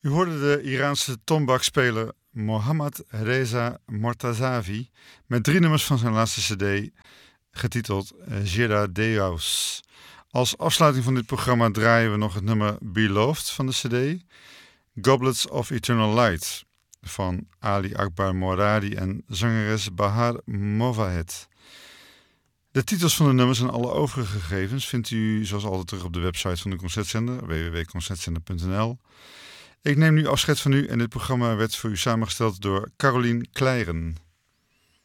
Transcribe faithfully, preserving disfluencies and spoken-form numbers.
U hoorde de Iraanse tombak-speler Mohammad Reza Mortazavi met drie nummers van zijn laatste cd, getiteld Jeda Deus. Als afsluiting van dit programma draaien we nog het nummer Beloved van de cd, Goblets of Eternal Light van Ali Akbar Moradi en zangeres Bahar Movahed. De titels van de nummers en alle overige gegevens vindt u zoals altijd terug op de website van de Concertzender, w w w punt concertzender punt n l. Ik neem nu afscheid van u en dit programma werd voor u samengesteld door Carolien Kleiren.